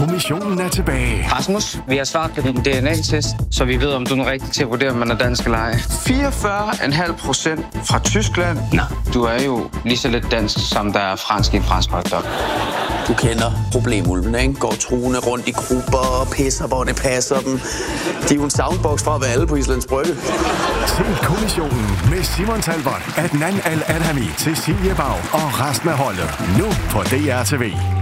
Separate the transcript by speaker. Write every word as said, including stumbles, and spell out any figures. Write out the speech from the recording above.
Speaker 1: Kommissionen er tilbage.
Speaker 2: Rasmus, vi har svaret på din D N A-test, så vi ved, om du er rigtig til at vurdere, om man er dansk eller ej. fireogfyrre komma fem procent fra Tyskland. Nej, du er jo lige så lidt dansk, som der er fransk i en fransk hotdog.
Speaker 3: Du kender problemulven, ikke? Går truende rundt i grupper og pisser, hvor det passer dem. De er jo en soundbox fra at være alle på Islands Brygge.
Speaker 1: Se Kommissionen med Simon Talbot, Adnan Al-Adhami, Cecilie Bag og resten af holdet. Nu på D R T V.